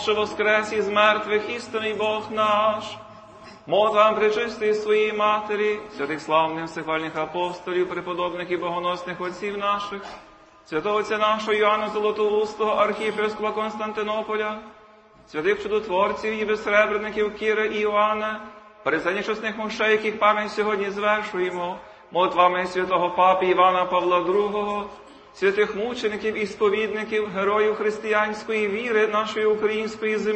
що воскрес із мертвих, істинний Бог наш. Молитвам пречистої своїй Матері, святих славних всехвальних апостолів, преподобних і богоносних отців наших, святого Отця нашого Йоанна Золотоустого, архієпископа Константинополя, святих чудотворців і безсребреників Кіра і Іоанна, пересадні чесних мощей, яких пам'ять сьогодні звершуємо, молитвами святого Папи Івана Павла II, святих мучеників і сповідників, героїв християнської віри нашої української землі,